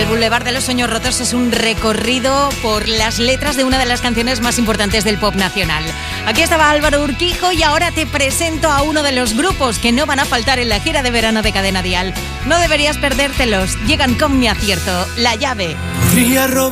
Boulevard de los Sueños Rotos es un recorrido por las letras de una de las canciones más importantes del pop nacional. Aquí estaba Álvaro Urquijo y ahora te presento a uno de los grupos que no van a faltar en la gira de verano de Cadena Dial. No deberías perdértelos. Llegan con mi acierto, La Llave.